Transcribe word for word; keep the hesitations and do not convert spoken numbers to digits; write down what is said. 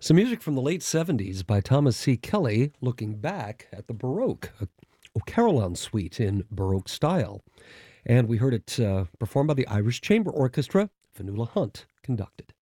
Some music from the late seventies by Thomas C. Kelly, looking back at the Baroque, a Carillon suite in Baroque style. And we heard it uh, performed by the Irish Chamber Orchestra. Fanula Hunt conducted.